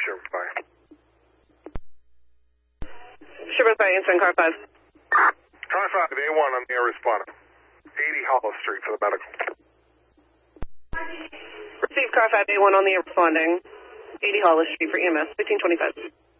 Sherman Fire. Sherman Fire, answering car 5. Car 5, A1 on the air responder. 80 Hollow Street for the medical. Receive car 5, A1 on the air responding. 80 Hollis Street for EMS, 1525.